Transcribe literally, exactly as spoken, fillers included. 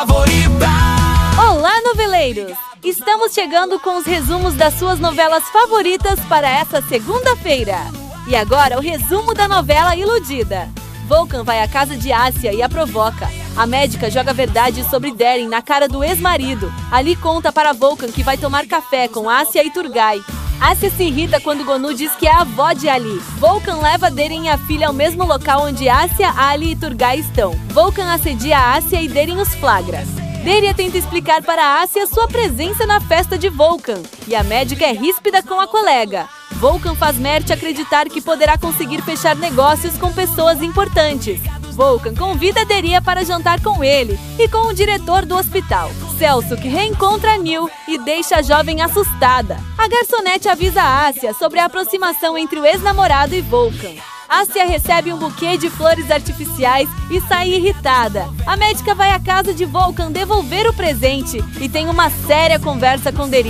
Olá, noveleiros! Estamos chegando com os resumos das suas novelas favoritas para essa segunda-feira. E agora o resumo da novela Iludida. Vulcan vai à casa de Assia e a provoca. A médica joga verdade sobre Deren na cara do ex-marido. Ali conta para Vulcan que vai tomar café com Assia e Turgai. Assia se irrita quando Gonu diz que é a avó de Ali. Vulcan leva Deren e a filha ao mesmo local onde Assia, Ali e Turgai estão. Vulcan assedia Assia e Deren os flagra. Deria tenta explicar para Assia sua presença na festa de Vulcan. E a médica é ríspida com a colega. Vulcan faz Mert acreditar que poderá conseguir fechar negócios com pessoas importantes. Vulcan convida Deria para jantar com ele e com o diretor do hospital, Celso, que reencontra Neil e deixa a jovem assustada. A garçonete avisa Assia sobre a aproximação entre o ex-namorado e Vulcan. Assia recebe um buquê de flores artificiais e sai irritada. A médica vai à casa de Vulcan devolver o presente e tem uma séria conversa com Deria.